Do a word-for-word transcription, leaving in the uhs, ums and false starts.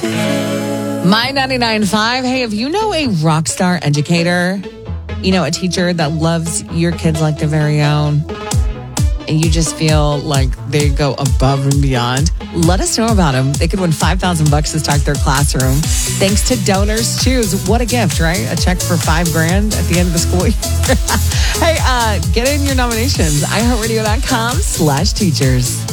My ninety-nine point five. Hey, if you know a rock star educator, you know, a teacher that loves your kids like their very own, and you just feel like they go above and beyond, let us know about them. They could win five thousand bucks to start their classroom. Thanks to Donors Choose. What a gift, right? A check for five grand at the end of the school year. Hey, uh, get in your nominations. iHeartRadio.com slash teachers.